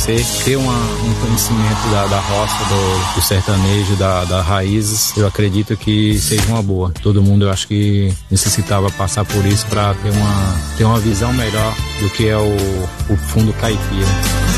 conhecer, ter um conhecimento da roça, do sertanejo, das raízes, eu acredito que seja uma boa. Todo mundo, eu acho que necessitava passar por isso para ter uma visão melhor do que é o fundo caipira.